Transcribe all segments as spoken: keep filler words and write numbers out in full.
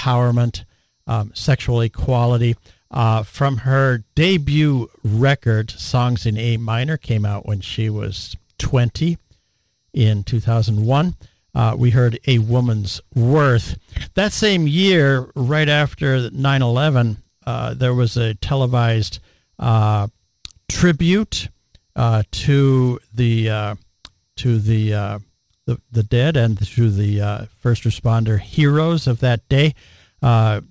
empowerment, um, sexual equality. Uh, from her debut record, Songs in A Minor, came out when she was twenty in two thousand one. Uh, we heard A Woman's Worth. That same year, right after nine eleven, uh, there was a televised uh, tribute uh, to the uh, to the, uh, the the dead and to the uh, first responder heroes of that day. Uh,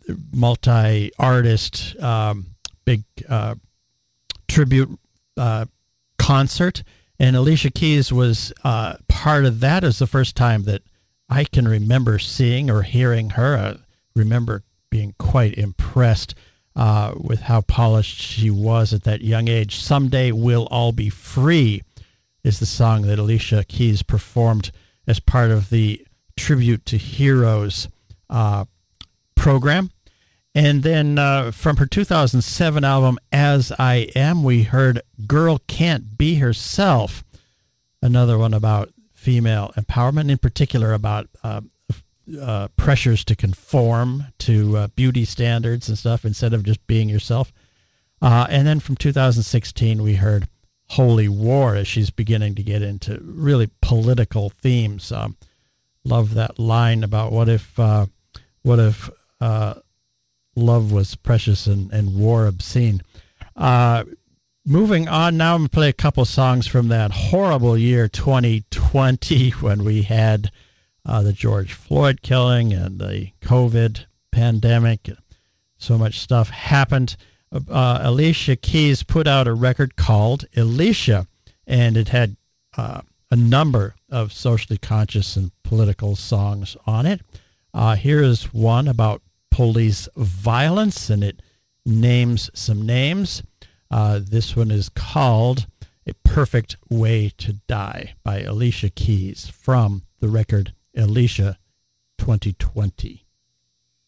multi-artist, um, big uh, tribute uh, concert. And Alicia Keys was uh, part of that. It was the first time that I can remember seeing or hearing her. I remember being quite impressed uh, with how polished she was at that young age. Someday We'll All Be Free is the song that Alicia Keys performed as part of the Tribute to Heroes uh, program. And then uh, from her two thousand seven album, As I Am, we heard Girl Can't Be Herself, another one about female empowerment, in particular about uh, uh, pressures to conform to uh, beauty standards and stuff instead of just being yourself. Uh, and then from two thousand sixteen, we heard Holy War as she's beginning to get into really political themes. Um, love that line about what if, uh, what if, uh, love was precious and, and war obscene. Uh, moving on now, I'm going to play a couple songs from that horrible year, twenty twenty, when we had uh, the George Floyd killing and the COVID pandemic. So much stuff happened. Uh, Alicia Keys put out a record called Alicia, and it had uh, a number of socially conscious and political songs on it. Uh, here is one about police violence, and it names some names. Uh, this one is called A Perfect Way to Die by Alicia Keys from the record Alicia twenty twenty.